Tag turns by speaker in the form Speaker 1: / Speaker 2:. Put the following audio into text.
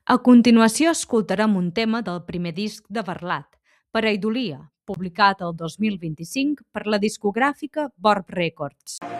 Speaker 1: A continuació escoltarem un tema del primer disc de Barlat, Pareidolia, publicat el 2025 per la discogràfica Borb Records.